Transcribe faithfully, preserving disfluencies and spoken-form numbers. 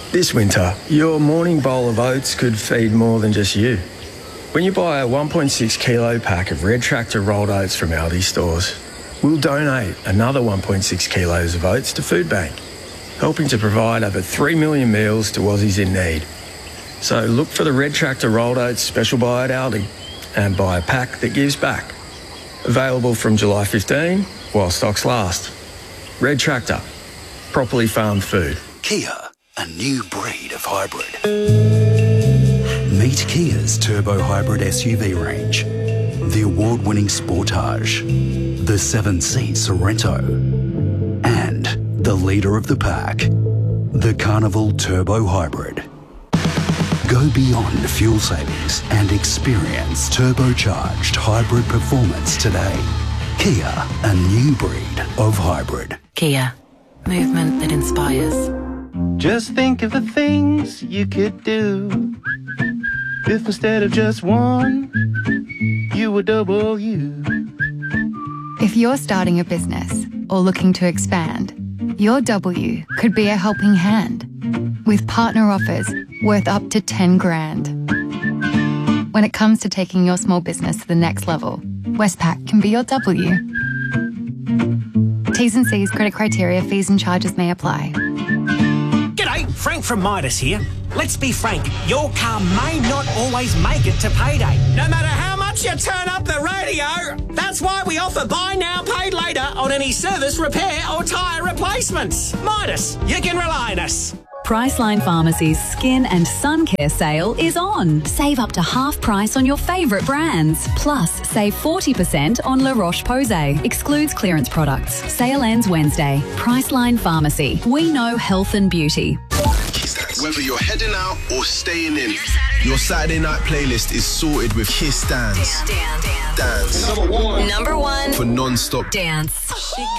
This winter, your morning bowl of oats could feed more than just you. When you buy a one point six kilo pack of Red Tractor rolled oats from Aldi stores, we'll donate another one point six kilos of oats to Food Bank, helping to provide over three million meals to Aussies in need. So look for the Red Tractor rolled oats special buy at Aldi and buy a pack that gives back. Available from July fifteenth while stocks last. Red Tractor, properly farmed food. Kia, a new breed of hybrid. Meet Kia's turbo hybrid S U V range. The award-winning Sportage, the seven-seat Sorento, and the leader of the pack, the Carnival Turbo Hybrid. Go beyond fuel savings and experience turbocharged hybrid performance today. Kia, a new breed of hybrid. Kia, movement that inspires. Just think of the things you could do if instead of just one, you were double you. If you're starting a business or looking to expand, your W could be a helping hand with partner offers worth up to ten grand. When it comes to taking your small business to the next level, Westpac can be your W. T's and C's, credit criteria, fees and charges may apply. G'day, Frank from Midas here. Let's be frank, your car may not always make it to payday. No matter how much you turn up the radio, that's why we offer buy now, pay later on any service, repair or tyre replacements. Midas, you can rely on us. Priceline Pharmacy's Skin and Sun Care sale is on. Save up to half price on your favourite brands. Plus, save forty percent on La Roche-Posay. Excludes clearance products. Sale ends Wednesday. Priceline Pharmacy. We know health and beauty. Whether you're heading out or staying in, your Saturday night playlist is sorted with Kiss Dance. Dance. Dance. Number one. Number one. For non-stop dance.